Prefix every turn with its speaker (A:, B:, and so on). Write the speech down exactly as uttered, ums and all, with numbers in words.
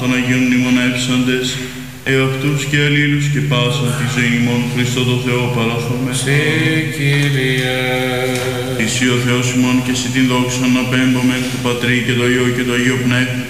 A: των Αγίων μνημονεύσαντες, εαυτούς και αλλήλους και πάσα τη ζωή ημών Χριστό το Θεό παραθώμε.
B: Συ, Κύριε.
A: Εσύ ο Θεός ημών και εσύ την δόξα να πέμπομαι του Πατρί και το Υιό και το Αγίο Πνεύμα